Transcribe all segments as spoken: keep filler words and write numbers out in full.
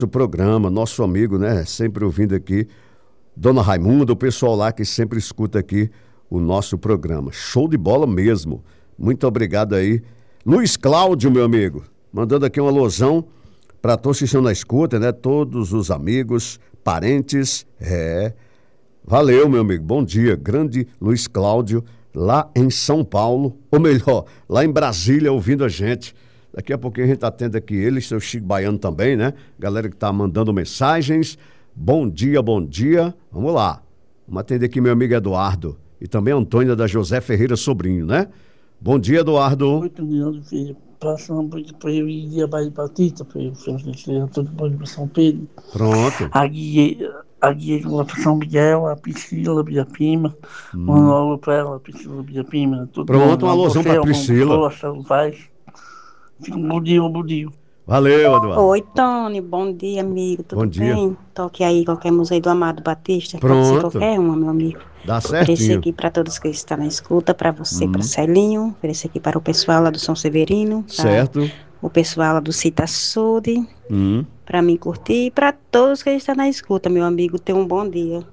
do programa, nosso amigo, né? Sempre ouvindo aqui, Dona Raimunda, o pessoal lá que sempre escuta aqui o nosso programa. Show de bola mesmo. Muito obrigado aí. Luiz Cláudio, meu amigo, mandando aqui uma alusão para todos que estão na escuta, né? Todos os amigos, parentes, é. Valeu, meu amigo. Bom dia. Grande Luiz Cláudio, lá em São Paulo, ou melhor, lá em Brasília, ouvindo a gente. Daqui a pouquinho a gente atende aqui ele, seu Chico Baiano também, né? Galera que tá mandando mensagens. Bom dia, bom dia. Vamos lá. Vamos atender aqui meu amigo Eduardo. E também a Antônia da José Ferreira Sobrinho, né? Bom dia, Eduardo. Oito anos, filho. Passando para eu ir dia Bahia Batista, para eu fazer todo mundo para São Pedro. Pronto. A guia, a guia para São Miguel, a Priscila, a prima. Hum. Uma aula para ela, a Priscila, a prima. Pronto, uma alusão para Priscila. Faz. Fica um bom dia, um bom dia. Valeu, Eduardo. Oi, Tony, bom dia, amigo, tudo bom dia. bem? Toque aí qualquer música aí do Amado Batista, pronto. Pode ser qualquer uma, meu amigo. Dá certinho. Oferecer aqui para todos que estão na escuta, para você, hum. para o Celinho, oferecer aqui para o pessoal lá do São Severino. Certo. O pessoal lá do Cita Sud, hum. para mim curtir e para todos que estão na escuta, meu amigo, tenha um bom dia.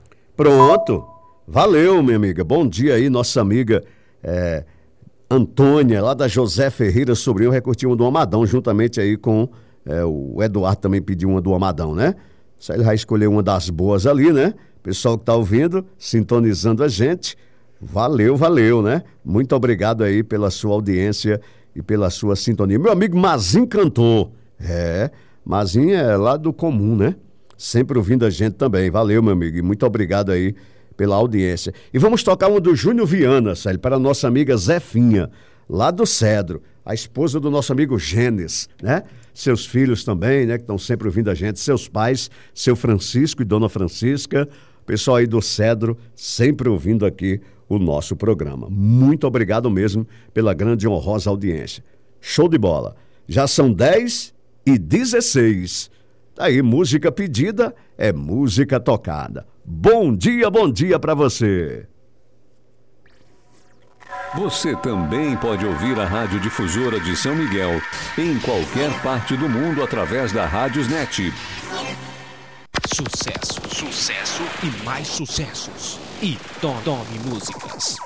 Pronto, valeu, minha amiga, bom dia aí, nossa amiga é, Antônia, lá da José Ferreira Sobrinho, recurtiu uma do Amadão, juntamente aí com é, o Eduardo também pediu uma do Amadão, né? Só ele vai escolher uma das boas ali, né? Pessoal que tá ouvindo, sintonizando a gente, valeu, valeu, né? Muito obrigado aí pela sua audiência e pela sua sintonia. Meu amigo Mazin cantor, é, Mazin é lá do comum, né? Sempre ouvindo a gente também, valeu, meu amigo, e muito obrigado aí pela audiência. E vamos tocar uma do Júnior Viana, Célio, para a nossa amiga Zefinha, lá do Cedro, a esposa do nosso amigo Gênesis, né? Seus filhos também, né, que estão sempre ouvindo a gente, seus pais, seu Francisco e Dona Francisca, pessoal aí do Cedro, sempre ouvindo aqui o nosso programa. Muito obrigado mesmo pela grande e honrosa audiência. Show de bola. Já são dez e dezesseis. Aí, música pedida é música tocada. Bom dia, bom dia para você. Você também pode ouvir a Rádio Difusora de São Miguel em qualquer parte do mundo através da Rádiosnet. Sucesso, sucesso e mais sucessos. E Tome Músicas.